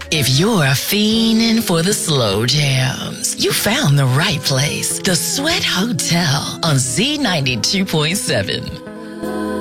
If you're fiending for the slow jams, you found the right place. The Sweat Hotel on Z92.7.